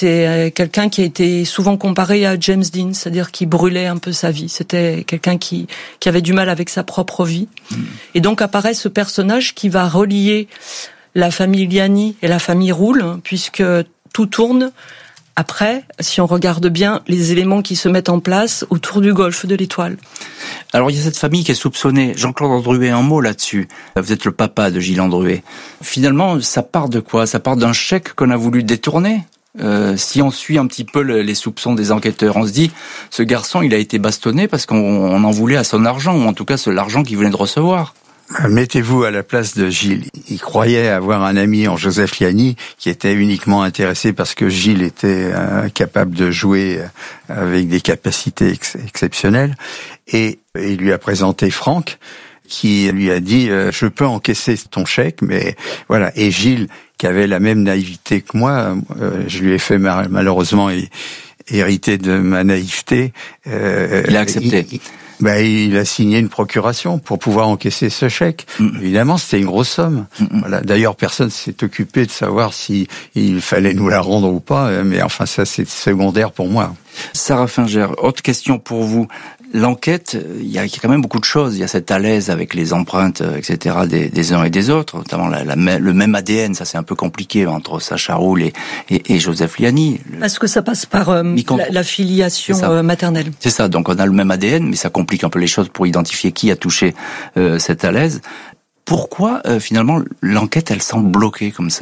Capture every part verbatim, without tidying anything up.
c'est quelqu'un qui a été souvent comparé à James Dean, c'est-à-dire qui brûlait un peu sa vie. C'était quelqu'un qui, qui avait du mal avec sa propre vie. Mmh. Et donc apparaît ce personnage qui va relier la famille Liani et la famille Roule, puisque tout tourne après, si on regarde bien les éléments qui se mettent en place autour du golfe de l'Étoile. Alors il y a cette famille qui est soupçonnée. Jean-Claude Andruet, un mot là-dessus. Vous êtes le papa de Gilles Andruet. Finalement, ça part de quoi ? Ça part d'un chèque qu'on a voulu détourner ? Euh, si on suit un petit peu le, les soupçons des enquêteurs, on se dit, ce garçon, il a été bastonné parce qu'on on en voulait à son argent, ou en tout cas c'est l'argent qu'il venait de recevoir. Mettez-vous à la place de Gilles. Il croyait avoir un ami en Joseph Liani qui était uniquement intéressé parce que Gilles était euh, capable de jouer avec des capacités ex- exceptionnelles. Et il lui a présenté Franck qui lui a dit euh, « Je peux encaisser ton chèque, mais voilà ». Et Gilles, qui avait la même naïveté que moi, euh, je lui ai fait mal- malheureusement hériter de ma naïveté. Euh, il a accepté. Il, Ben, il a signé une procuration pour pouvoir encaisser ce chèque. Mmh. Évidemment, c'était une grosse somme. Mmh. Voilà. D'ailleurs, personne s'est occupé de savoir si il fallait nous la rendre ou pas, mais enfin, ça, c'est secondaire pour moi. Sarah Finger, autre question pour vous. L'enquête, il y a quand même beaucoup de choses. Il y a cette alaise avec les empreintes, et cetera, des, des uns et des autres, notamment la, la, le même A D N. Ça, c'est un peu compliqué entre Sacha Roule et, et, et Joseph Liani. Parce que ça passe par euh, la, la filiation euh, maternelle. C'est ça. Donc, on a le même A D N, mais ça complique un peu les choses pour identifier qui a touché euh, cette alaise. Pourquoi, euh, finalement, l'enquête, elle semble bloquée comme ça ?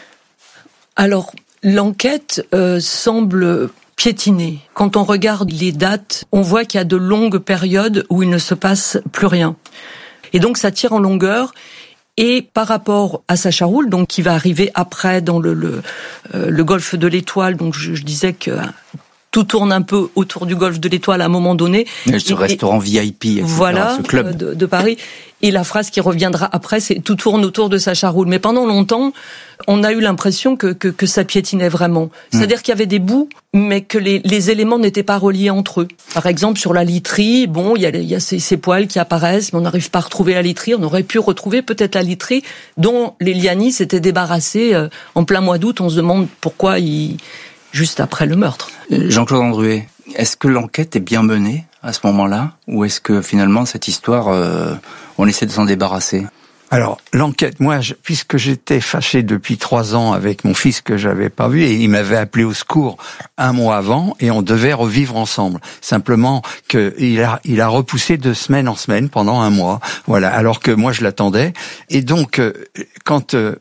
Alors, l'enquête euh, semble piétinée. Quand on regarde les dates, on voit qu'il y a de longues périodes où il ne se passe plus rien. Et donc ça tire en longueur. Et par rapport à Sacha Roule, donc qui va arriver après dans le le, euh, le golfe de l'Étoile, donc je, je disais que tout tourne un peu autour du golfe de l'Étoile à un moment donné. Mais ce et, restaurant V I P, et cetera, voilà, ce club de, de Paris. Et la phrase qui reviendra après, c'est tout tourne autour de Sacha Roule. Mais pendant longtemps, on a eu l'impression que que, que ça piétinait vraiment. C'est-à-dire mmh. qu'il y avait des bouts, mais que les, les éléments n'étaient pas reliés entre eux. Par exemple, sur la literie, bon, il y a, il y a ces, ces poils qui apparaissent, mais on n'arrive pas à retrouver la literie. On aurait pu retrouver peut-être la literie dont les Liani s'étaient débarrassés euh, en plein mois d'août. On se demande pourquoi ils, juste après le meurtre. Jean-Claude Andruet, est-ce que l'enquête est bien menée à ce moment-là, ou est-ce que finalement cette histoire, euh, on essaie de s'en débarrasser ? Alors, l'enquête, moi, je, puisque j'étais fâché depuis trois ans avec mon fils que j'avais pas vu, et il m'avait appelé au secours un mois avant, et on devait revivre ensemble. Simplement que il a, il a repoussé de semaine en semaine pendant un mois. Voilà. Alors que moi, je l'attendais. Et donc, euh, quand euh,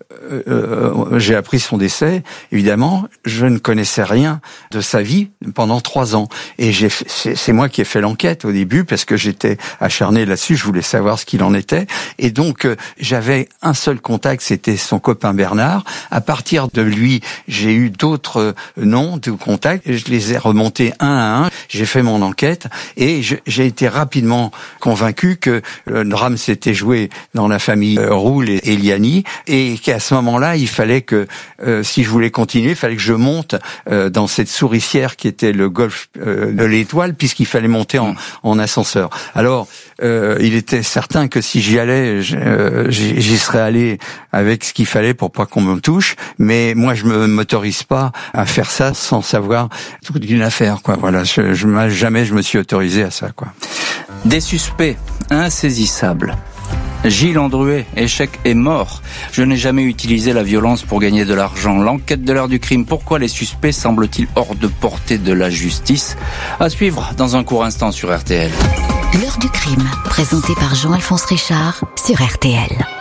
euh, j'ai appris son décès, évidemment, je ne connaissais rien de sa vie pendant trois ans. Et j'ai, c'est, c'est moi qui ai fait l'enquête au début, parce que j'étais acharné là-dessus. Je voulais savoir ce qu'il en était. Et donc, euh, j'avais un seul contact, c'était son copain Bernard. À partir de lui, j'ai eu d'autres noms de contacts. Et je les ai remontés un à un. J'ai fait mon enquête et je, j'ai été rapidement convaincu que le drame s'était joué dans la famille Roule et Liani, et qu'à ce moment-là, il fallait que, euh, si je voulais continuer, il fallait que je monte euh, dans cette souricière qui était le golfe euh, de l'Étoile, puisqu'il fallait monter en, en ascenseur. Alors, euh, il était certain que si j'y allais, je, euh, j'y serais allé avec ce qu'il fallait pour pas qu'on me touche, mais moi je me m'autorise pas à faire ça sans savoir toute une affaire, quoi. Voilà, je, je jamais je me suis autorisé à ça, quoi. Des suspects insaisissables. Gilles Andruet, échec est mort. Je n'ai jamais utilisé la violence pour gagner de l'argent. L'enquête de l'heure du crime. Pourquoi les suspects semblent-ils hors de portée de la justice ? À suivre dans un court instant sur R T L. L'heure du crime, présentée par Jean-Alphonse Richard sur R T L.